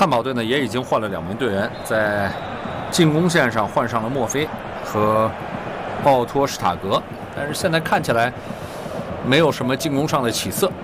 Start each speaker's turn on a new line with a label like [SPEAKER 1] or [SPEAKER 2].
[SPEAKER 1] 汉堡队呢也已经换了2名队员，在进攻线上换上了墨菲和鲍托施塔格，但是现在看起来没有什么进攻上的起色。